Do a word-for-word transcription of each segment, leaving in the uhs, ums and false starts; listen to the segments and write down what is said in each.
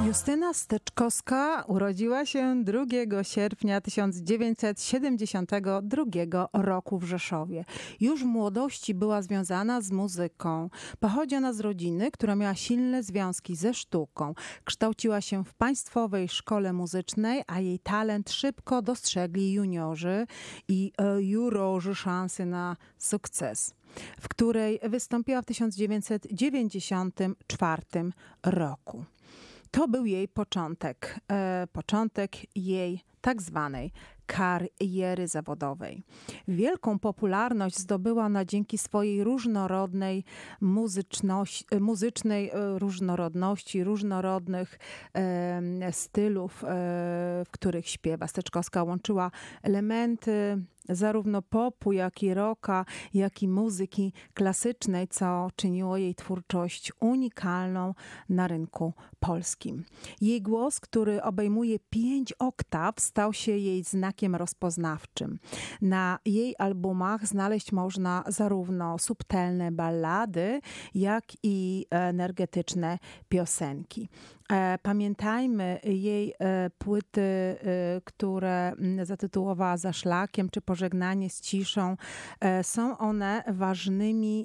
Justyna Steczkowska urodziła się drugiego sierpnia tysiąc dziewięćset siedemdziesiątego drugiego roku w Rzeszowie. Już w młodości była związana z muzyką. Pochodzi ona z rodziny, która miała silne związki ze sztuką. Kształciła się w Państwowej Szkole Muzycznej, a jej talent szybko dostrzegli juniorzy i e, jurorzy szansy na sukces, w której wystąpiła w tysiąc dziewięćset dziewięćdziesiątym czwartym roku. To był jej początek, e, początek jej tak zwanej kariery zawodowej. Wielką popularność zdobyła ona dzięki swojej różnorodnej muzyczności, muzycznej e, różnorodności, różnorodnych e, stylów, e, w których śpiewa. Steczkowska łączyła elementy zarówno popu, jak i rocka, jak i muzyki klasycznej, co czyniło jej twórczość unikalną na rynku polskim. Jej głos, który obejmuje pięć oktaw, stał się jej znakiem rozpoznawczym. Na jej albumach znaleźć można zarówno subtelne ballady, jak i energetyczne piosenki. Pamiętajmy jej płyty, które zatytułowała Za szlakiem czy Pożegnanie z ciszą. Są one ważnymi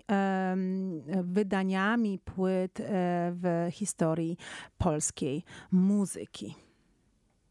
wydaniami płyt w historii polskiej muzyki.